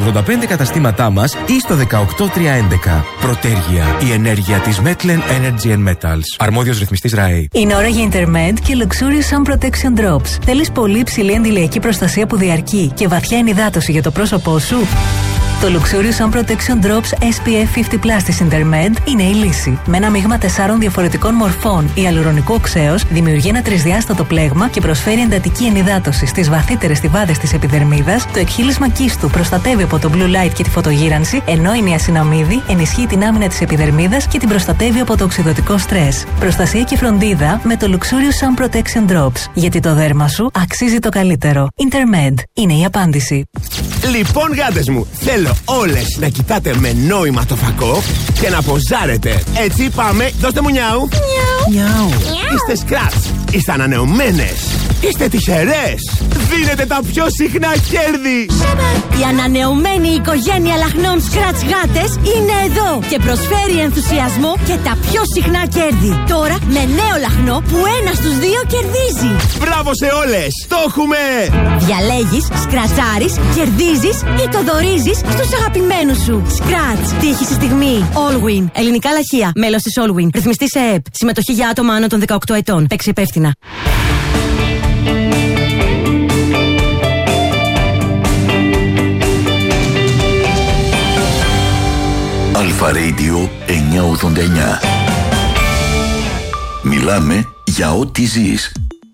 85 καταστήματά μας ή στο 18311. Προτέργεια. Η ενέργεια της Metlen Energy and Metals. Αρμόδιος ρυθμιστής ΡΑΕ. Είναι ώρα για Intermed και Luxurious Sun Protection Drops. Θέλεις πολύ υψηλή αντιλιακή προστασία που διαρκεί και βαθιά ενυδάτωση για το πρόσωπό σου? Το Luxurious Sun Protection Drops SPF 50+ της Intermed είναι η λύση. Με ένα μείγμα 4 διαφορετικών μορφών ιαλουρονικού οξέως δημιουργεί ένα τρισδιάστατο πλέγμα και προσφέρει εντατική ενυδάτωση στις βαθύτερες στιβάδες της επιδερμίδας. Το εκχύλισμα κίστου προστατεύει από το blue light και τη φωτογύρανση, ενώ η νιασιναμίδη ενισχύει την άμυνα της επιδερμίδας και την προστατεύει από το οξυδωτικό στρες. Προστασία και φροντίδα με το Luxurious Sun Protection Drops. Γιατί το δέρμα σου αξίζει το καλύτερο. Intermed είναι η απάντηση. Λοιπόν, γάτες μου, θέλω όλες να κοιτάτε με νόημα το φακό και να ποζάρετε. Έτσι πάμε, δώστε μου νιάου. Νιάου. Είστε σκράτς, είστε ανανεωμένες, είστε τυχερές. Δίνετε τα πιο συχνά κέρδη. Η ανανεωμένη οικογένεια λαχνών Scratch γάτες είναι εδώ και προσφέρει ενθουσιασμό και τα πιο συχνά κέρδη. Τώρα με νέο λαχνό που 1 στους 2 κερδίζει. Μπράβο σε όλες, το έχουμε. Διαλέγεις, σκρατσάρεις, κερδίζεις ή το δωρίζεις στους αγαπημένους σου. Scratch, τύχη στη στιγμή. Allwin, ελληνικά λαχεία, μέλος της Allwin. Ρυθμιστή σε ΕΕΠ. Συμμετοχή για άτομα άνω των 18 ετών. Παίξει υπεύθυνα. Αλφα Radio 989. Μιλάμε για ό,τι ζεις.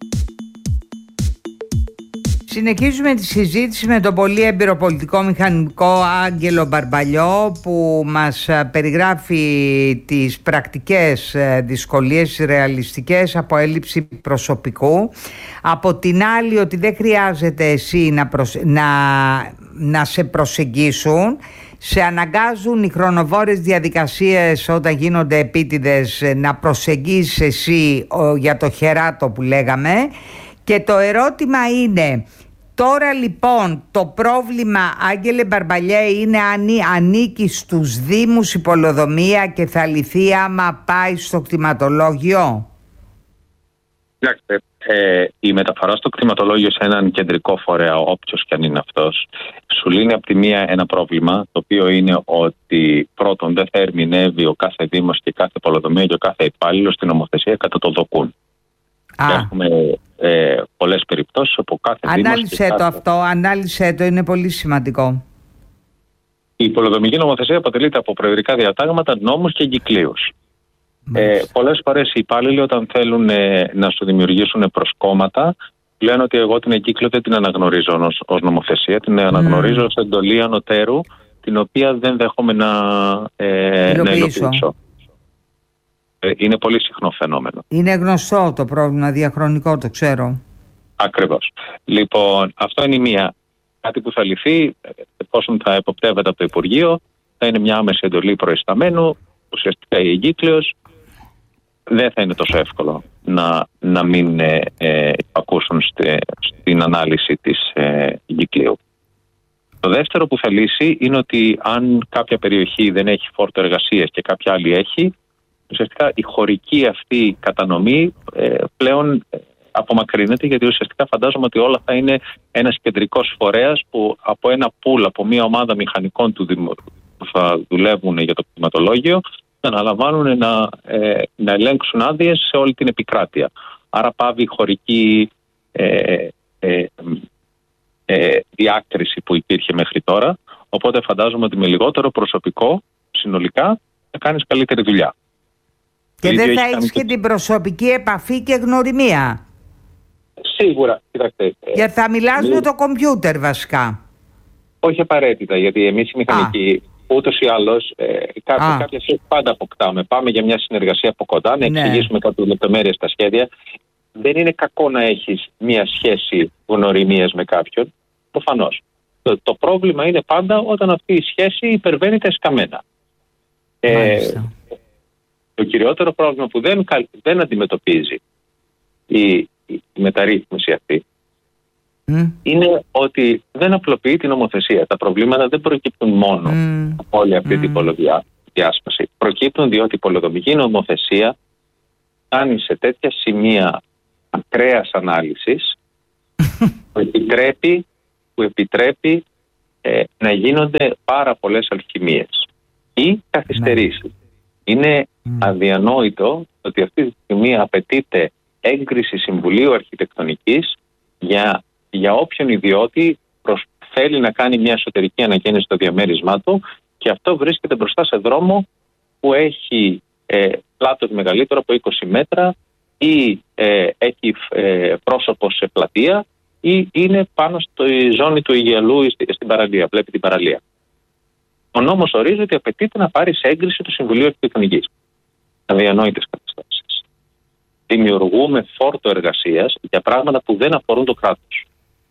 Συνεχίζουμε τη συζήτηση με τον πολύ έμπειρο πολιτικό μηχανικό Άγγελο Μπαρμπαλιό, που μας περιγράφει τις πρακτικές δυσκολίες ρεαλιστικές από έλλειψη προσωπικού. Από την άλλη, ότι δεν χρειάζεται εσύ να σε προσεγγίσουν. Σε αναγκάζουν οι χρονοβόρες διαδικασίες όταν γίνονται επίτηδες να προσεγγίσεις εσύ για το χεράτο που λέγαμε. Και το ερώτημα είναι, τώρα λοιπόν το πρόβλημα, Άγγελε Μπαρμπαλιέ, είναι αν ανήκει στους Δήμους η πολεοδομία και θα λυθεί άμα πάει στο κτηματολόγιο. Κοιτάξτε, η μεταφορά στο κτηματολόγιο σε έναν κεντρικό φορέα, όποιος και αν είναι αυτός, σου λύνει από τη μία ένα πρόβλημα, το οποίο είναι ότι πρώτον δεν θα ερμηνεύει ο κάθε Δήμος και κάθε πολεοδομία και ο κάθε υπάλληλος την νομοθεσία κατά το δοκούν. Έχουμε πολλές περιπτώσεις όπου κάθε ανάλυσε το, είναι πολύ σημαντικό. Η πολεοδομική νομοθεσία αποτελείται από προεδρικά διατάγματα, νόμους και εγκυκλίους. Πολλές φορές οι υπάλληλοι, όταν θέλουν να σου δημιουργήσουν προσκόμματα, λένε ότι εγώ την εγκύκλιο δεν την αναγνωρίζω ως νομοθεσία, την αναγνωρίζω ως εντολή ανωτέρου, την οποία δεν δέχομαι να υλοποιήσω. Είναι πολύ συχνό φαινόμενο. Είναι γνωστό το πρόβλημα, διαχρονικό, το ξέρω. Ακριβώς. Λοιπόν, αυτό είναι η μία. Κάτι που θα λυθεί, εφόσον θα εποπτεύεται από το Υπουργείο, θα είναι μια άμεση εντολή προϊσταμένου, ουσιαστικά η εγκύκλειος. Δεν θα είναι τόσο εύκολο να μην ακούσουν στην ανάλυση της εγκύκλειου. Το δεύτερο που θα λύσει είναι ότι αν κάποια περιοχή δεν έχει φόρτο εργασίας και κάποια άλλη έχει, ουσιαστικά η χωρική αυτή κατανομή πλέον απομακρύνεται, γιατί ουσιαστικά φαντάζομαι ότι όλα θα είναι ένας κεντρικός φορέας που από ένα πουλ, από μια ομάδα μηχανικών που θα δουλεύουν για το κτηματολόγιο, θα αναλαμβάνουν να ελέγξουν άδειες σε όλη την επικράτεια. Άρα πάβει η χωρική διάκριση που υπήρχε μέχρι τώρα, οπότε φαντάζομαι ότι με λιγότερο προσωπικό συνολικά θα κάνεις καλύτερη δουλειά. Και δεν θα έχεις και την προσωπική επαφή και γνωριμία. Σίγουρα, κοιτάξτε. Γιατί θα μιλάς με το κομπιούτερ βασικά. Όχι απαραίτητα, γιατί εμείς οι μηχανικοί ούτως ή άλλως κάποια σχέση πάντα αποκτάμε. Πάμε για μια συνεργασία από κοντά, να εξηγήσουμε κάποιες λεπτομέρειες στα σχέδια. Δεν είναι κακό να έχεις μια σχέση γνωριμίας με κάποιον, προφανώς. Το πρόβλημα είναι πάντα όταν αυτή η σχέση υπερβαίνει τα εσκαμμένα. Το κυριότερο πρόβλημα που δεν αντιμετωπίζει η μεταρρύθμιση αυτή είναι ότι δεν απλοποιεί την νομοθεσία. Τα προβλήματα δεν προκύπτουν μόνο από όλη αυτή την διάσπαση. Προκύπτουν διότι η πολεοδομική νομοθεσία φτάνει σε τέτοια σημεία ακραίας ανάλυσης που επιτρέπει να γίνονται πάρα πολλές αλχημίες ή καθυστερήσεις. Είναι αδιανόητο ότι αυτή τη στιγμή απαιτείται έγκριση Συμβουλίου Αρχιτεκτονικής για όποιον ιδιώτη θέλει να κάνει μια εσωτερική ανακαίνιση στο διαμέρισμά του, και αυτό βρίσκεται μπροστά σε δρόμο που έχει πλάτος μεγαλύτερο από 20 μέτρα ή έχει πρόσωπο σε πλατεία ή είναι πάνω στη ζώνη του Αιγιαλού στην παραλία, βλέπει την παραλία. Ο νόμος ορίζει ότι απαιτείται να πάρει σε έγκριση του Συμβουλίου Αρχιτεκτονικής. Αδιανόητες καταστάσεις. Δημιουργούμε φόρτο εργασίας για πράγματα που δεν αφορούν το κράτος.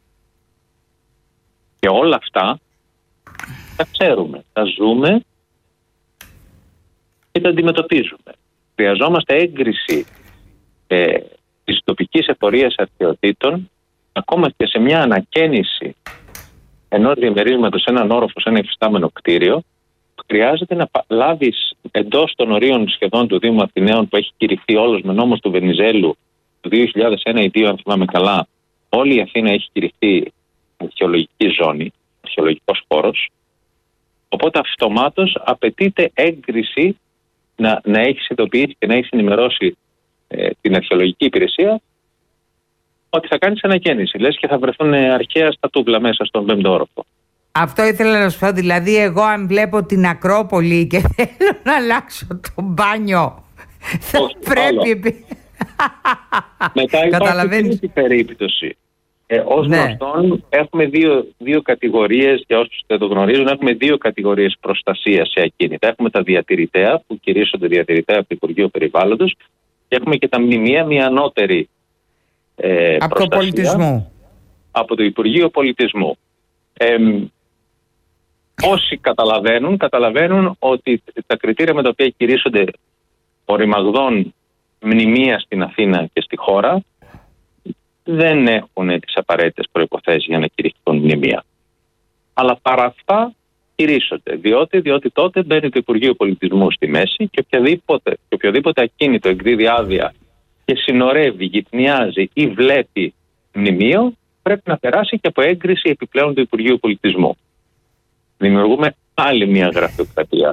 Και όλα αυτά τα ξέρουμε, τα ζούμε και τα αντιμετωπίζουμε. Χρειαζόμαστε έγκριση της τοπικής εφορίας αρχαιοτήτων, ακόμα και σε μια ανακαίνιση ενός διαμερίσματος σε έναν όροφο, σε ένα υφιστάμενο κτίριο, χρειάζεται να λάβεις εντός των ορίων σχεδόν του Δήμου Αθηναίων, που έχει κηρυχθεί όλος με νόμος του Βενιζέλου του 2001 ή 2002, αν θυμάμαι καλά, όλη η Αθήνα έχει κηρυχθεί αρχαιολογική ζώνη, αρχαιολογικός χώρος. Οπότε αυτομάτως απαιτείται έγκριση να έχει ειδοποιήσει και να έχει ενημερώσει την αρχαιολογική υπηρεσία ότι θα κάνεις ανακαίνιση. Λες και θα βρεθούν αρχαία στατούβλα μέσα στον 5ο όροφο. Αυτό ήθελα να σου πω. Δηλαδή, εγώ αν βλέπω την Ακρόπολη και θέλω να αλλάξω το μπάνιο, θα πρέπει. Μετά υπάρχει η περίπτωση. Ως γνωστόν, έχουμε δύο κατηγορίες, για όσους δεν το γνωρίζουν, έχουμε δύο κατηγορίες προστασίας σε ακίνητα. Έχουμε τα διατηρητέα, που κηρύσσονται διατηρητέα από το Υπουργείο Περιβάλλοντος, και έχουμε και τα μνημεία, μια ανώτερη από το πολιτισμό. Από το Υπουργείο Πολιτισμού. Όσοι καταλαβαίνουν ότι τα κριτήρια με τα οποία κηρύσσονται οριμαγδόν μνημεία στην Αθήνα και στη χώρα δεν έχουν τις απαραίτητες προϋποθέσεις για να κηρυχθούν μνημεία. Αλλά παρά αυτά κηρύσσονται, διότι τότε μπαίνει το Υπουργείο Πολιτισμού στη μέση και οποιοδήποτε ακίνητο εκδίδει άδεια και συνορεύει, γυτνιάζει ή βλέπει μνημείο, πρέπει να περάσει και από έγκριση επιπλέον του Υπουργείου Πολιτισμού. Δημιουργούμε άλλη μια γραφειοκρατία.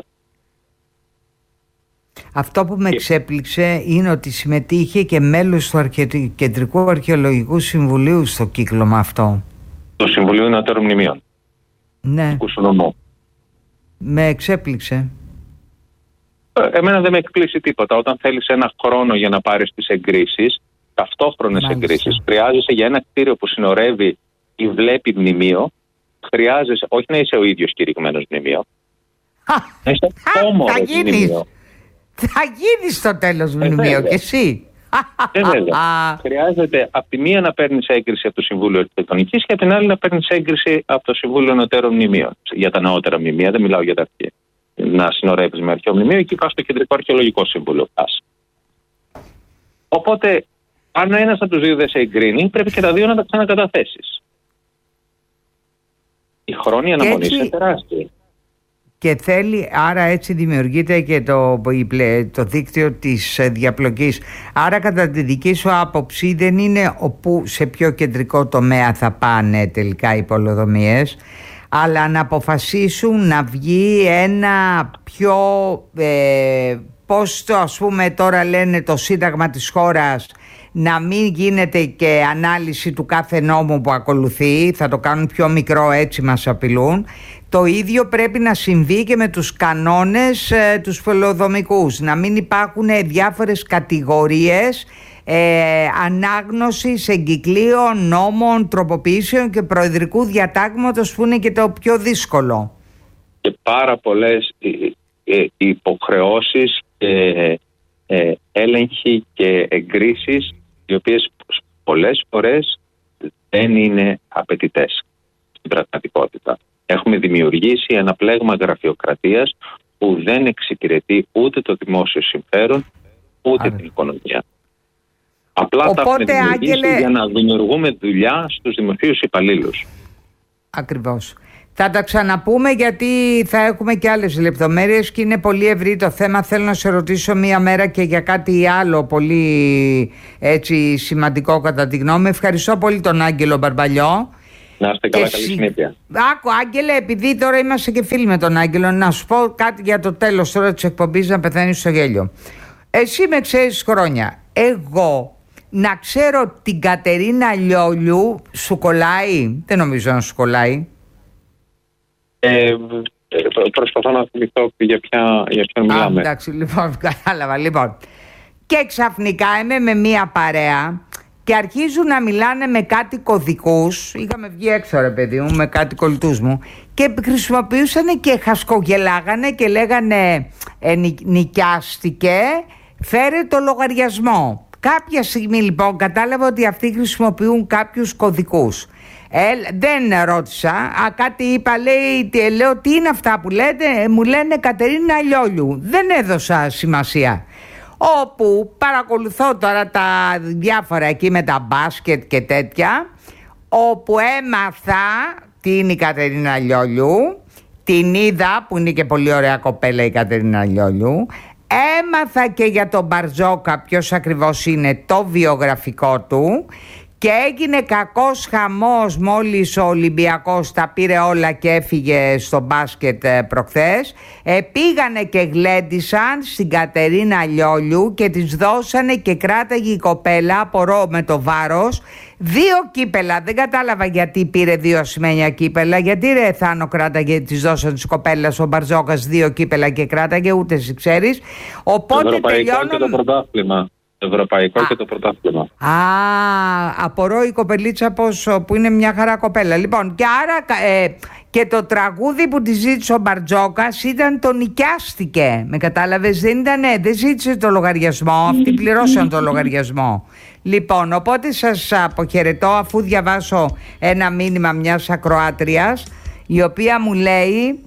Αυτό που με εξέπληξε είναι ότι συμμετείχε και μέλος του Κεντρικού Αρχαιολογικού Συμβουλίου στο κύκλωμα αυτό. Το Συμβουλίο Νεωτέρων Μνημείων. Ναι. Κουσουνομού. Με εξέπληξε. Εμένα δεν με εκπλήσει τίποτα. Όταν θέλεις ένα χρόνο για να πάρεις τις εγκρίσεις, ταυτόχρονες εγκρίσεις, χρειάζεσαι για ένα κτίριο που συνορεύει ή βλέπει μνημείο, χρειάζεσαι όχι να είσαι ο ίδιος κηρυγμένος μνημείο, να είσαι όμορος μνημείο. Θα γίνεις στο τέλος μνημείο κι εσύ. Χρειάζεται από τη μία να παίρνεις έγκριση από το Συμβούλιο Αρχιτεκτονικής και από την άλλη να παίρνεις έγκριση από το Συμβούλιο Νεωτέρων Μνημείων. Για τα νεότερα μνημεία, δεν μιλάω για τα αρχαία. Να συνορεύεις με αρχαίο μνημείο, εκεί πας στο Κεντρικό Αρχαιολογικό Σύμβουλο. Οπότε, αν ο ένας από τους δύο δεν σε εγκρίνει, πρέπει και τα δύο να τα ξανακαταθέσεις. Η χρόνια αναμονή είναι τεράστια. Και θέλει, άρα έτσι δημιουργείται και το δίκτυο της διαπλοκής. Άρα κατά τη δική σου άποψη δεν είναι σε ποιο κεντρικό τομέα θα πάνε τελικά οι πολεοδομίες, αλλά να αποφασίσουν να βγει ένα πιο, πώς το ας πούμε τώρα λένε το Σύνταγμα της χώρας, να μην γίνεται και ανάλυση του κάθε νόμου που ακολουθεί, θα το κάνουν πιο μικρό, έτσι μας απειλούν. Το ίδιο πρέπει να συμβεί και με τους κανόνες τους πολεοδομικούς, να μην υπάρχουν διάφορες κατηγορίες ανάγνωσης εγκυκλίων, νόμων, τροποποιήσεων και προεδρικού διατάγματος, που είναι και το πιο δύσκολο. Και πάρα πολλές υποχρεώσεις και έλεγχοι και εγκρίσεις, οι οποίες πολλές φορές δεν είναι απαιτητές στην πραγματικότητα. Έχουμε δημιουργήσει ένα πλέγμα γραφειοκρατίας που δεν εξυπηρετεί ούτε το δημόσιο συμφέρον ούτε την οικονομία. Απλά τα έχουμε δημιουργήσει για να δημιουργούμε δουλειά στους δημοσίους υπαλλήλους. Ακριβώς. Θα τα ξαναπούμε γιατί θα έχουμε και άλλες λεπτομέρειες και είναι πολύ ευρύ το θέμα. Θέλω να σε ρωτήσω μία μέρα και για κάτι άλλο πολύ έτσι σημαντικό κατά τη γνώμη. Ευχαριστώ πολύ τον Άγγελο Μπαρμπαλιό. Να είστε καλά, καλή συνήθεια. Άκου, Άγγελε, επειδή τώρα είμαστε και φίλοι με τον Άγγελο, να σου πω κάτι για το τέλος τώρα της εκπομπής, να πεθαίνεις στο γέλιο. Εσύ με ξέρεις χρόνια. Εγώ να ξέρω την Κατερίνα Λιόλιου σου κολλάει? Δεν νομίζω να σου κολλάει. Προσπαθώ να θυμηθώ για ποια μιλάμε. Εντάξει, λοιπόν, κατάλαβα. Λοιπόν. Και ξαφνικά είμαι με μία παρέα και αρχίζουν να μιλάνε με κάτι κωδικούς. Είχαμε βγει έξω, ρε παιδί μου, με κάτι κολλητούς μου, και χρησιμοποιούσαν και χασκογελάγανε και λέγανε νοικιάστηκε, φέρε το λογαριασμό. Κάποια στιγμή λοιπόν κατάλαβα ότι αυτοί χρησιμοποιούν κάποιους κωδικούς. Δεν ρώτησα, κάτι είπα, λέω τι είναι αυτά που λέτε, μου λένε Κατερίνα Λιόλιου. Δεν έδωσα σημασία. Όπου παρακολουθώ τώρα τα διάφορα εκεί με τα μπάσκετ και τέτοια, όπου έμαθα τι είναι η Κατερίνα Λιόλιου, την είδα που είναι και πολύ ωραία κοπέλα η Κατερίνα Λιόλιου, έμαθα και για τον Μπαρτζόκα ποιος ακριβώς είναι, το βιογραφικό του, και έγινε κακός χαμός μόλις ο Ολυμπιακός τα πήρε όλα και έφυγε στο μπάσκετ προχθές. Πήγανε και γλέντισαν στην Κατερίνα Λιόλιου και της δώσανε και κράταγε η κοπέλα, απορώ με το βάρος, 2 κύπελα. Δεν κατάλαβα γιατί πήρε 2 ασημένια κύπελα. Γιατί ρε Θάνο κράταγε, της δώσανε της κοπέλας ο Μπαρτζόκας 2 κύπελα και κράταγε, ούτε εσύ ξέρεις. Οπότε το ευρωπαϊκό και το πρωτάθλημα. Το ευρωπαϊκό και το πρωτάθλημα. Απορώ η κοπελίτσα που είναι μια χαρά κοπέλα. Λοιπόν, και άρα και το τραγούδι που τη ζήτησε ο Μπαρτζόκας ήταν το νοικιάστηκε. Με κατάλαβες, δεν ζήτησε το λογαριασμό, αυτοί πληρώσαν το λογαριασμό. Λοιπόν, οπότε σας αποχαιρετώ, αφού διαβάσω ένα μήνυμα μιας ακροάτριας, η οποία μου λέει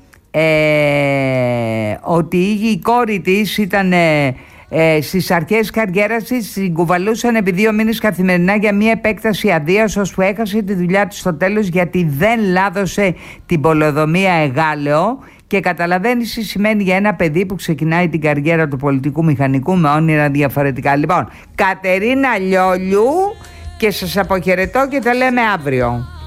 ότι η κόρη της ήταν στις αρχές καριέρας της, την κουβαλούσαν επί 2 μήνες καθημερινά για μια επέκταση αδείας, ώσπου έχασε τη δουλειά της στο τέλος γιατί δεν λάδωσε την πολεοδομία Εγάλεο. Και καταλαβαίνεις τι σημαίνει για ένα παιδί που ξεκινάει την καριέρα του πολιτικού μηχανικού με όνειρα διαφορετικά. Λοιπόν, Κατερίνα Λιόλιου, και σας αποχαιρετώ και τα λέμε αύριο.